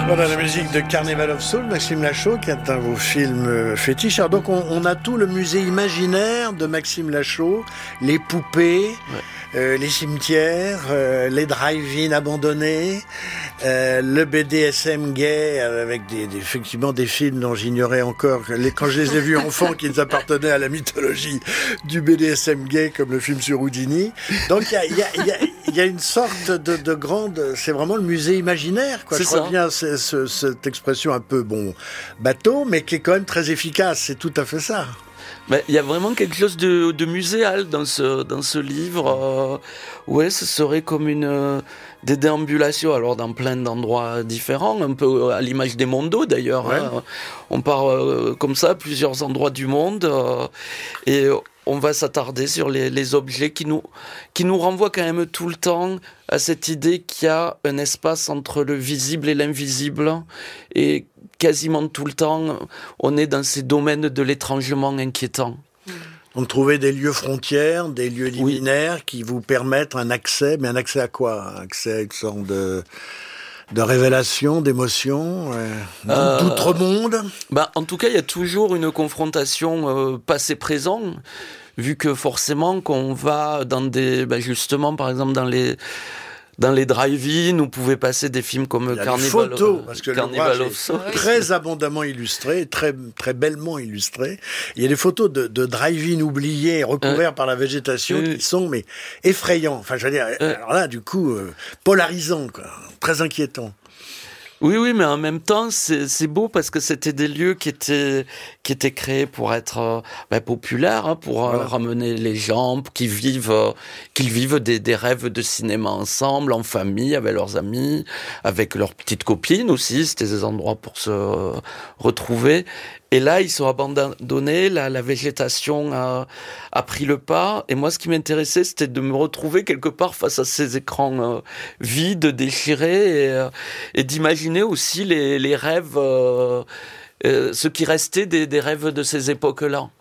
Voilà la musique de Carnival of Souls, Maxime Lachaud, qui est un de vos films fétiches. Alors donc on a tout le musée imaginaire de Maxime Lachaud, les poupées, les cimetières, les drive-in abandonnés, le BDSM gay avec effectivement des films dont j'ignorais encore, quand je les ai vus enfants, qu'ils appartenaient à la mythologie du BDSM gay, comme le film sur Houdini. Donc il y a une sorte de grande, c'est vraiment le musée imaginaire, quoi. Je reviens à cette expression un peu bateau, mais qui est quand même très efficace. C'est tout à fait ça. Mais il y a vraiment quelque chose de muséal dans ce livre. Ouais, ce serait comme des déambulations, alors dans plein d'endroits différents, un peu à l'image des mondos d'ailleurs. Ouais. Hein. On part comme ça à plusieurs endroits du monde et on va s'attarder sur les objets qui nous renvoient quand même tout le temps à cette idée qu'il y a un espace entre le visible et l'invisible, et quasiment tout le temps, on est dans ces domaines de l'étrangement inquiétant. Donc trouver des lieux frontières, des lieux liminaires qui vous permettent un accès, mais un accès à quoi ? Un accès à une sorte de révélation, d'émotion, d'outre-monde. En tout cas, il y a toujours une confrontation passé-présent, vu que forcément qu'on va dans justement, par exemple, dans les drive-in, vous pouvez passer des films comme Carnival of Souls. Très abondamment illustré, très, très bellement illustré. Il y a des photos de drive-in oubliés, recouverts par la végétation, qui sont effrayants. Enfin, je veux dire, alors là, du coup, polarisants, quoi. Très inquiétants. Oui, mais en même temps, c'est beau parce que c'était des lieux qui étaient créés pour être populaires, hein, pour ramener les gens, qu'ils vivent des rêves de cinéma ensemble, en famille, avec leurs amis, avec leurs petites copines aussi. C'était des endroits pour se retrouver. Et là, ils sont abandonnés, la végétation a pris le pas. Et moi, ce qui m'intéressait, c'était de me retrouver quelque part face à ces écrans vides, déchirés, et d'imaginer aussi les rêves, ce qui restait des rêves de ces époques-là.